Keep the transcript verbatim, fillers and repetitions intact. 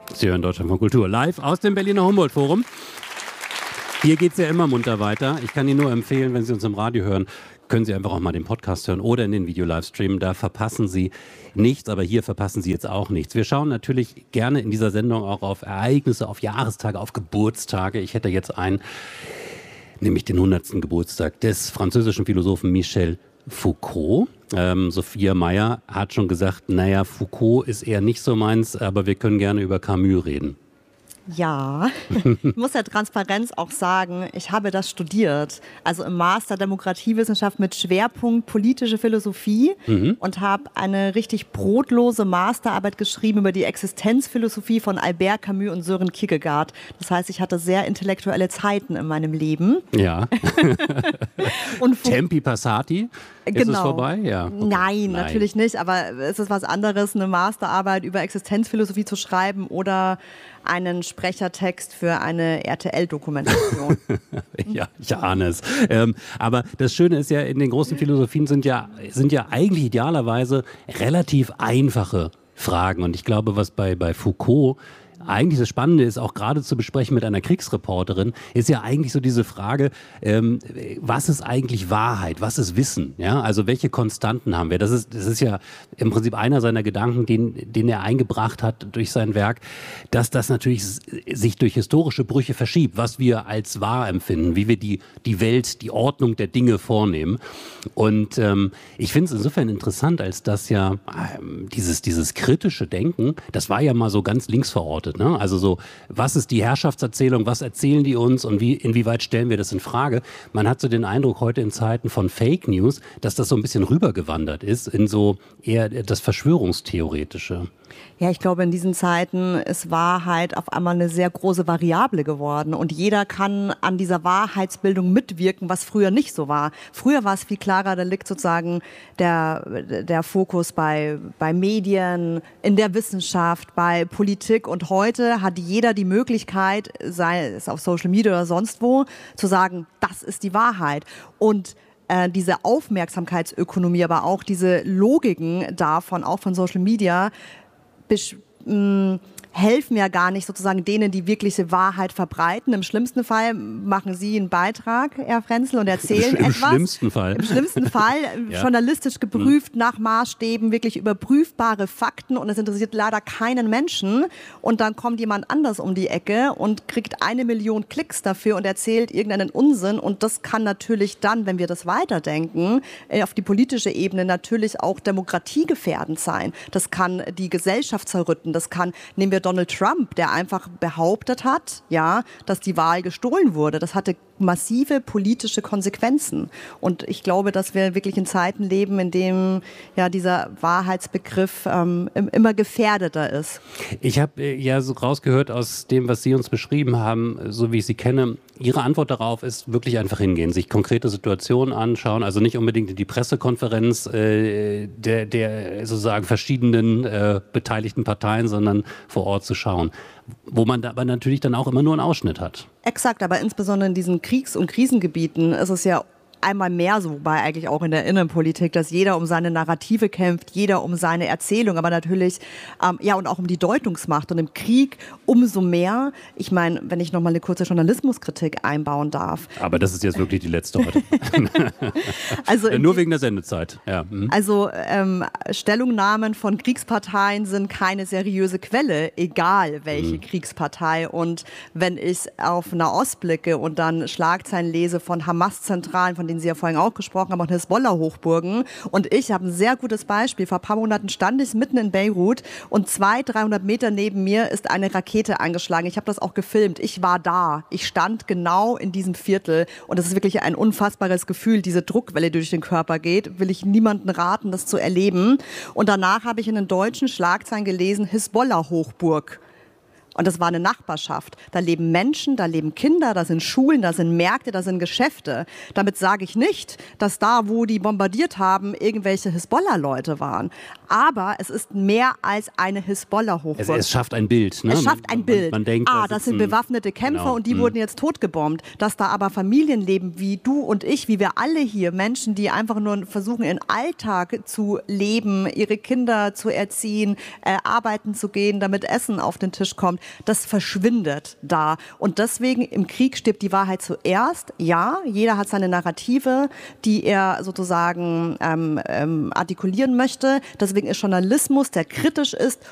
Sie hören Deutschlandfunk Kultur live aus dem Berliner Humboldt-Forum. Hier geht es ja immer munter weiter. Ich kann Ihnen nur empfehlen, wenn Sie uns im Radio hören, können Sie einfach auch mal den Podcast hören oder in den Video-Livestream. Da verpassen Sie nichts, aber hier verpassen Sie jetzt auch nichts. Wir schauen natürlich gerne in dieser Sendung auch auf Ereignisse, auf Jahrestage, auf Geburtstage. Ich hätte jetzt einen, nämlich den hundertsten Geburtstag des französischen Philosophen Michel Foucault. Ähm, Sophia Meyer hat schon gesagt, naja, Foucault ist eher nicht so meins, aber wir können gerne über Camus reden. Ja, ich muss der Transparenz auch sagen, ich habe das studiert, also im Master Demokratiewissenschaft mit Schwerpunkt politische Philosophie mhm. und habe eine richtig brotlose Masterarbeit geschrieben über die Existenzphilosophie von Albert Camus und Søren Kierkegaard. Das heißt, ich hatte sehr intellektuelle Zeiten in meinem Leben. Ja. Und Tempi Passati? Ist genau. es vorbei? Ja. Okay. Nein, Nein, natürlich nicht, aber es ist was anderes, eine Masterarbeit über Existenzphilosophie zu schreiben oder einen Sprechertext für eine R T L-Dokumentation. Ja, ich ahne es. Ähm, aber das Schöne ist ja, in den großen Philosophien sind ja, sind ja eigentlich idealerweise relativ einfache Fragen. Und ich glaube, was bei, bei Foucault eigentlich das Spannende ist, auch gerade zu besprechen mit einer Kriegsreporterin, ist ja eigentlich so diese Frage, ähm, was ist eigentlich Wahrheit, was ist Wissen? Ja? Also welche Konstanten haben wir? Das ist, das ist ja im Prinzip einer seiner Gedanken, den, den er eingebracht hat durch sein Werk, dass das natürlich sich durch historische Brüche verschiebt, was wir als wahr empfinden, wie wir die, die Welt, die Ordnung der Dinge vornehmen. Und ähm, ich finde es insofern interessant, als dass ja ähm, dieses, dieses kritische Denken, das war ja mal so ganz links verortet. Ne? Also so, was ist die Herrschaftserzählung, was erzählen die uns und wie, inwieweit stellen wir das in Frage? Man hat so den Eindruck heute in Zeiten von Fake News, dass das so ein bisschen rübergewandert ist in so eher das Verschwörungstheoretische. Ja, ich glaube, in diesen Zeiten ist Wahrheit auf einmal eine sehr große Variable geworden und jeder kann an dieser Wahrheitsbildung mitwirken, was früher nicht so war. Früher war es viel klarer, da liegt sozusagen der, der Fokus bei, bei Medien, in der Wissenschaft, bei Politik und heute hat jeder die Möglichkeit, sei es auf Social Media oder sonst wo, zu sagen, das ist die Wahrheit. Und äh, diese Aufmerksamkeitsökonomie, aber auch diese Logiken davon, auch von Social Media, besch- mh, helfen ja gar nicht sozusagen denen, die wirkliche Wahrheit verbreiten. Im schlimmsten Fall machen Sie einen Beitrag, Herr Frenzel, und erzählen Im etwas. Im schlimmsten Fall. Im schlimmsten Fall, ja. Journalistisch geprüft, mhm. nach Maßstäben, wirklich überprüfbare Fakten und es interessiert leider keinen Menschen. Und dann kommt jemand anders um die Ecke und kriegt eine Million Klicks dafür und erzählt irgendeinen Unsinn. Und das kann natürlich dann, wenn wir das weiterdenken, auf die politische Ebene natürlich auch demokratiegefährdend sein. Das kann die Gesellschaft zerrütten. Das kann, nehmen wir Donald Trump, der einfach behauptet hat, ja, dass die Wahl gestohlen wurde. Das hatte massive politische Konsequenzen. Und ich glaube, dass wir wirklich in Zeiten leben, in denen ja dieser Wahrheitsbegriff ähm, immer gefährdeter ist. Ich habe ja so rausgehört aus dem, was Sie uns beschrieben haben, so wie ich Sie kenne, Ihre Antwort darauf ist wirklich einfach hingehen, sich konkrete Situationen anschauen, also nicht unbedingt in die Pressekonferenz äh, der, der sozusagen verschiedenen äh, beteiligten Parteien, sondern vor Ort zu schauen, wo man aber natürlich dann auch immer nur einen Ausschnitt hat. Exakt, aber insbesondere in diesen Kriegs- und Krisengebieten ist es ja einmal mehr so, wobei eigentlich auch in der Innenpolitik, dass jeder um seine Narrative kämpft, jeder um seine Erzählung, aber natürlich, ähm, ja, und auch um die Deutungsmacht und im Krieg umso mehr. Ich meine, wenn ich nochmal eine kurze Journalismuskritik einbauen darf. Aber das ist jetzt wirklich die letzte heute. Also nur wegen der Sendezeit. Ja. Mhm. Also ähm, Stellungnahmen von Kriegsparteien sind keine seriöse Quelle, egal welche mhm. Kriegspartei. Und wenn ich auf Nahost blicke und dann Schlagzeilen lese von Hamas-Zentralen, von denen Sie ja vorhin auch gesprochen haben, auch Hisbollah-Hochburgen. Und ich habe ein sehr gutes Beispiel. Vor ein paar Monaten stand ich mitten in Beirut und zweihundert, dreihundert Meter neben mir ist eine Rakete angeschlagen. Ich habe das auch gefilmt. Ich war da. Ich stand genau in diesem Viertel. Und es ist wirklich ein unfassbares Gefühl, diese Druckwelle, die durch den Körper geht. Will ich niemanden raten, das zu erleben. Und danach habe ich in den deutschen Schlagzeilen gelesen, Hisbollah-Hochburg. Und das war eine Nachbarschaft. Da leben Menschen, da leben Kinder, da sind Schulen, da sind Märkte, da sind Geschäfte. Damit sage ich nicht, dass da, wo die bombardiert haben, irgendwelche Hisbollah-Leute waren. Aber es ist mehr als eine Hisbollah-Hochburg. Es, es schafft ein Bild. Ne? Es schafft ein man, Bild. Man, man denkt, ah, das sind bewaffnete Kämpfer genau. und die mhm. wurden jetzt totgebombt. Dass da aber Familien leben, wie du und ich, wie wir alle hier, Menschen, die einfach nur versuchen, ihren Alltag zu leben, ihre Kinder zu erziehen, äh, arbeiten zu gehen, damit Essen auf den Tisch kommt, das verschwindet da. Und deswegen im Krieg stirbt die Wahrheit zuerst. Ja, jeder hat seine Narrative, die er sozusagen ähm, ähm, artikulieren möchte. Deswegen ist Journalismus, der kritisch ist,